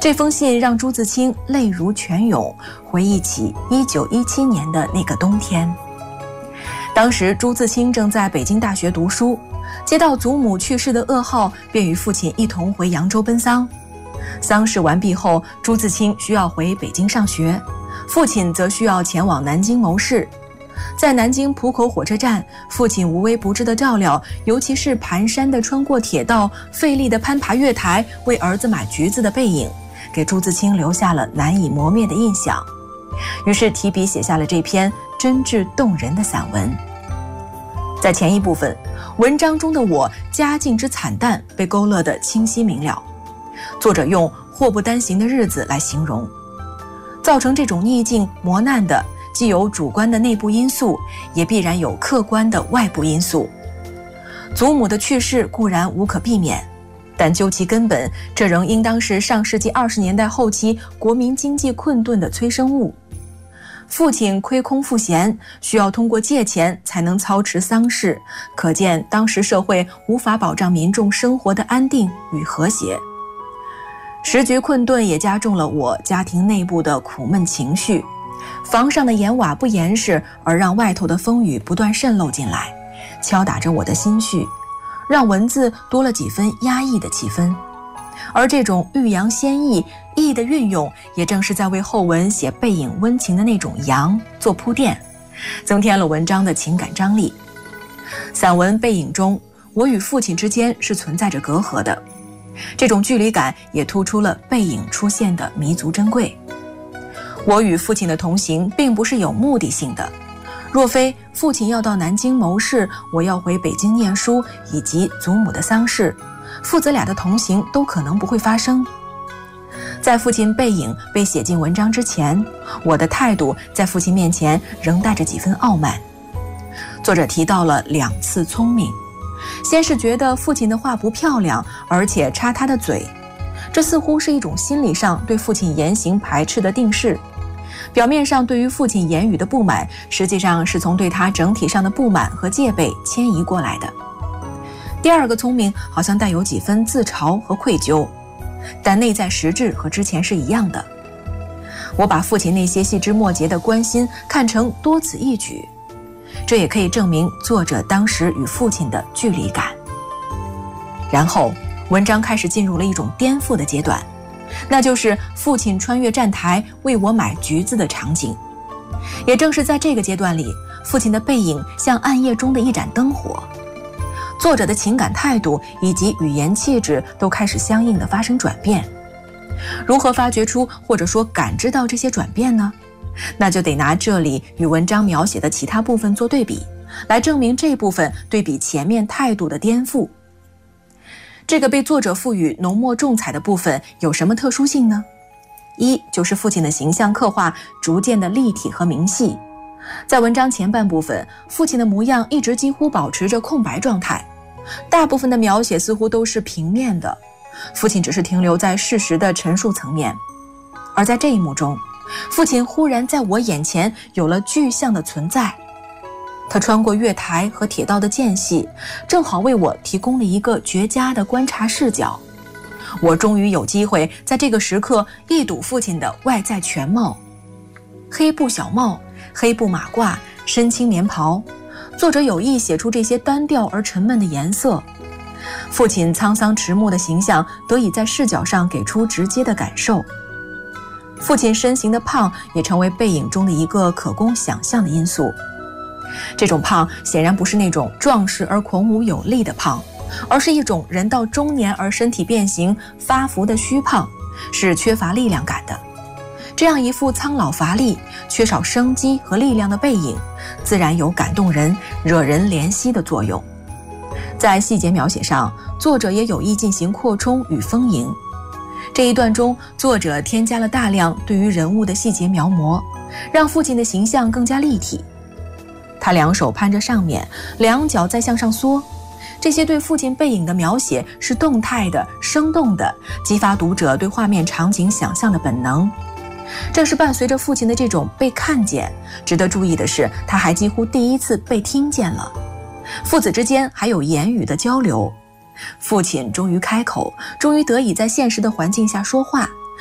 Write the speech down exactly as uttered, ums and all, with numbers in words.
这封信让朱自清泪如泉涌，回忆起一九一七年的那个冬天。当时朱自清正在北京大学读书，接到祖母去世的噩耗，便与父亲一同回扬州奔丧。丧事完毕后，朱自清需要回北京上学，父亲则需要前往南京谋事。在南京浦口火车站，父亲无微不至的照料，尤其是蹒跚地穿过铁道，费力地攀爬月台，为儿子买橘子的背影，给朱自清留下了难以磨灭的印象。于是提笔写下了这篇真挚动人的散文。在前一部分，文章中的我家境之惨淡被勾勒得清晰明了。作者用祸不单行的日子来形容，造成这种逆境磨难的既有主观的内部因素，也必然有客观的外部因素。祖母的去世固然无可避免，但究其根本，这仍应当是上世纪二十年代后期国民经济困顿的催生物。父亲亏空赋闲，需要通过借钱才能操持丧事，可见当时社会无法保障民众生活的安定与和谐。时局困顿也加重了我家庭内部的苦闷情绪，房上的檐瓦不严实，而让外头的风雨不断渗漏进来，敲打着我的心绪，让文字多了几分压抑的气氛。而这种欲扬先抑，意的运用，也正是在为后文写背影温情的那种扬做铺垫，增添了文章的情感张力。散文《背影》中，我与父亲之间是存在着隔阂的，这种距离感也突出了背影出现的弥足珍贵。我与父亲的同行并不是有目的性的，若非父亲要到南京谋事，我要回北京念书，以及祖母的丧事，父子俩的同行都可能不会发生。在父亲背影被写进文章之前，我的态度在父亲面前仍带着几分傲慢。作者提到了两次聪明，先是觉得父亲的话不漂亮，而且插他的嘴，这似乎是一种心理上对父亲言行排斥的定式。表面上对于父亲言语的不满，实际上是从对他整体上的不满和戒备迁移过来的。第二个聪明好像带有几分自嘲和愧疚，但内在实质和之前是一样的。我把父亲那些细枝末节的关心看成多此一举，这也可以证明作者当时与父亲的距离感。然后文章开始进入了一种颠覆的阶段，那就是父亲穿越站台为我买橘子的场景。也正是在这个阶段里，父亲的背影像暗夜中的一盏灯火，作者的情感态度以及语言气质都开始相应的发生转变。如何发掘出或者说感知到这些转变呢？那就得拿这里与文章描写的其他部分做对比，来证明这部分对比前面态度的颠覆。这个被作者赋予浓墨重彩的部分有什么特殊性呢？一就是父亲的形象刻画逐渐的立体和明细。在文章前半部分，父亲的模样一直几乎保持着空白状态，大部分的描写似乎都是平面的，父亲只是停留在事实的陈述层面。而在这一幕中，父亲忽然在我眼前有了具象的存在，他穿过月台和铁道的间隙，正好为我提供了一个绝佳的观察视角。我终于有机会在这个时刻一睹父亲的外在全貌。黑布小帽，黑布马褂，深青棉袍，作者有意写出这些单调而沉闷的颜色。父亲沧桑迟暮的形象得以在视角上给出直接的感受。父亲身形的胖也成为背影中的一个可供想象的因素。这种胖显然不是那种壮实而孔武有力的胖，而是一种人到中年而身体变形发福的虚胖，是缺乏力量感的。这样一副苍老乏力、缺少生机和力量的背影，自然有感动人、惹人怜惜的作用。在细节描写上，作者也有意进行扩充与丰盈。这一段中，作者添加了大量对于人物的细节描摹，让父亲的形象更加立体。他两手攀着上面，两脚在向上缩，这些对父亲背影的描写是动态的、生动的，激发读者对画面场景想象的本能。正是伴随着父亲的这种被看见，值得注意的是，他还几乎第一次被听见了。父子之间还有言语的交流，父亲终于开口，终于得以在现实的环境下说话。